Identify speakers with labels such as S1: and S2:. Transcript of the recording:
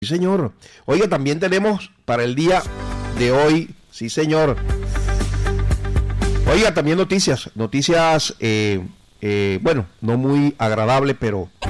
S1: Sí, señor. Oiga, también tenemos para el día de hoy, sí, señor. Oiga, también noticias, bueno, no muy agradable, pero